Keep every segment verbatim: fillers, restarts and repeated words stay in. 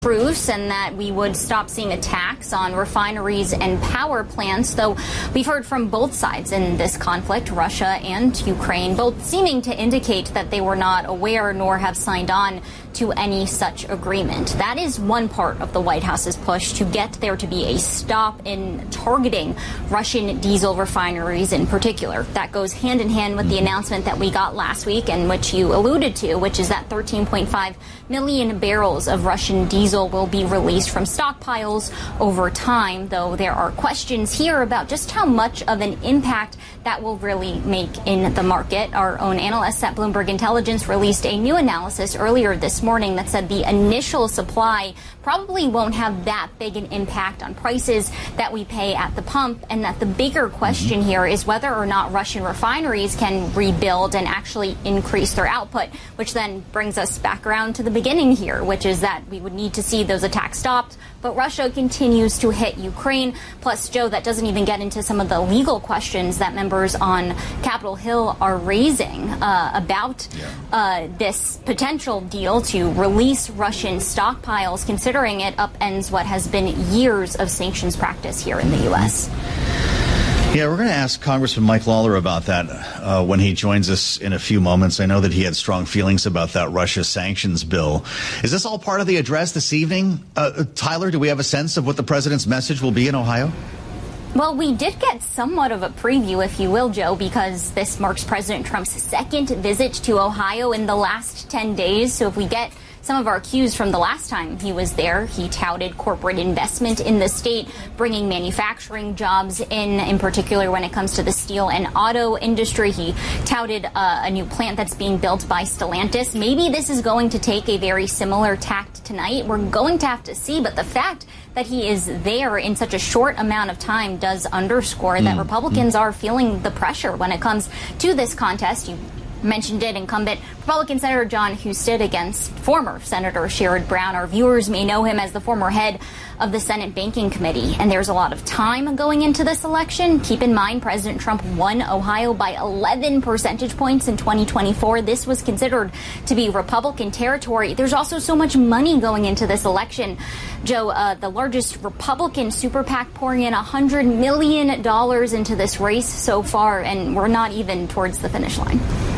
truce and that we would stop seeing attacks on refineries and power plants, though we've heard from both sides in this conflict, Russia and Ukraine, both seeming to indicate that they were not aware nor have signed on to any such agreement. That is one part of the White House's push to get there to be a stop in targeting Russian diesel refineries in particular. That goes hand in hand with the announcement that we got last week and which you alluded to, which is that thirteen point five million barrels of Russian diesel will be released from stockpiles over time, though there are questions here about just how much of an impact that will really make in the market. Our own analysts at Bloomberg Intelligence released a new analysis earlier this morning that said the initial supply probably won't have that big an impact on prices that we pay at the pump, and that the bigger question here is whether or not Russian refineries can rebuild and actually increase their output, which then brings us back around to the beginning here, which is that we would need to see those attacks stopped. But Russia continues to hit Ukraine. Plus, Joe, that doesn't even get into some of the legal questions that members on Capitol Hill are raising uh, about yeah. uh, this potential deal to release Russian stockpiles, considering it upends what has been years of sanctions practice here in the U S. Yeah, we're going to ask Congressman Mike Lawler about that uh, when he joins us in a few moments. I know that he had strong feelings about that Russia sanctions bill. Is this all part of the address this evening? Uh, Tyler, do we have a sense of what the president's message will be in Ohio? Well, we did get somewhat of a preview, if you will, Joe, because this marks President Trump's second visit to Ohio in the last ten days. So if we get some of our cues from the last time he was there, he touted corporate investment in the state, bringing manufacturing jobs in, in particular when it comes to the steel and auto industry. He touted uh, a new plant that's being built by Stellantis. Maybe this is going to take a very similar tact tonight. We're going to have to see, but the fact that he is there in such a short amount of time does underscore mm. that Republicans mm. are feeling the pressure when it comes to this contest. You mentioned it, incumbent Republican Senator Jon Husted against former Senator Sherrod Brown. Our viewers may know him as the former head of the Senate Banking Committee. And there's a lot of time going into this election. Keep in mind, President Trump won Ohio by eleven percentage points in twenty twenty-four. This was considered to be Republican territory. There's also so much money going into this election. Joe, uh, the largest Republican super PAC pouring in one hundred million dollars into this race so far, and we're not even towards the finish line.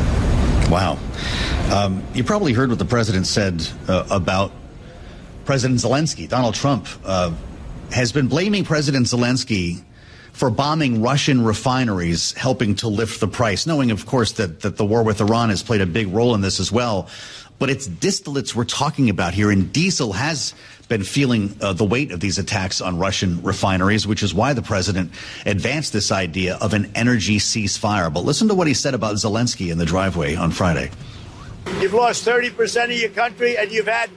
Wow. Um, you probably heard what the president said uh, about President Zelensky. Donald Trump uh, has been blaming President Zelensky for bombing Russian refineries, helping to lift the price, knowing, of course, that, that the war with Iran has played a big role in this as well. But it's distillates we're talking about here, and diesel has been feeling uh, the weight of these attacks on Russian refineries, which is why the president advanced this idea of an energy ceasefire. But listen to what he said about Zelensky in the driveway on Friday. You've lost thirty percent of your country, and you've had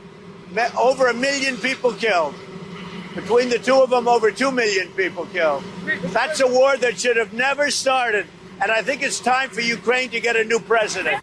over a million people killed. Between the two of them, over two million people killed. That's a war that should have never started, and I think it's time for Ukraine to get a new president.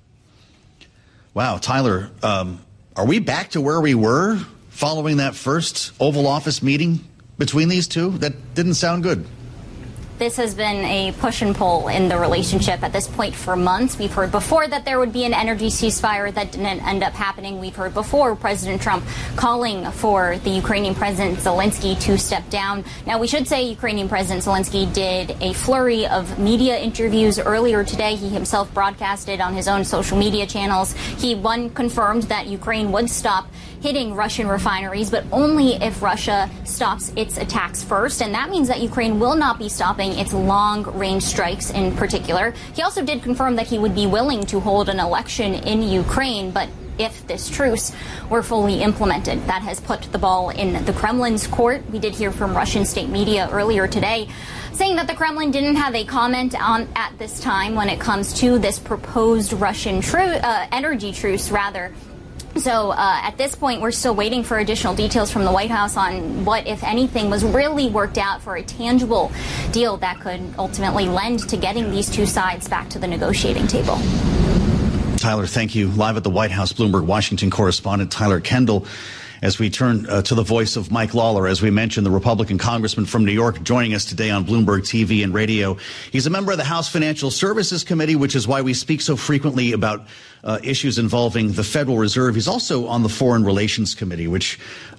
Wow, Tyler, um, are we back to where we were following that first Oval Office meeting between these two? That didn't sound good. This has been a push and pull in the relationship at this point for months. We've heard before that there would be an energy ceasefire. That didn't end up happening. We've heard before President Trump calling for the Ukrainian President Zelensky to step down. Now, we should say Ukrainian President Zelensky did a flurry of media interviews earlier today. He himself broadcasted on his own social media channels. He, one, confirmed that Ukraine would stop hitting Russian refineries, but only if Russia stops its attacks first. And that means that Ukraine will not be stopping its long-range strikes in particular. He also did confirm that he would be willing to hold an election in Ukraine, but if this truce were fully implemented. That has put the ball in the Kremlin's court. We did hear from Russian state media earlier today saying that the Kremlin didn't have a comment on at this time when it comes to this proposed Russian tru- uh, energy truce, rather. So uh, at this point, we're still waiting for additional details from the White House on what, if anything, was really worked out for a tangible deal that could ultimately lend to getting these two sides back to the negotiating table. Tyler, thank you. Live at the White House, Bloomberg Washington correspondent Tyler Kendall. as we turn uh, to the voice of Mike Lawler, as we mentioned, the Republican congressman from New York, joining us today on Bloomberg T V and radio. He's a member of the House Financial Services Committee, which is why we speak so frequently about uh, issues involving the Federal Reserve. He's also on the Foreign Relations Committee, which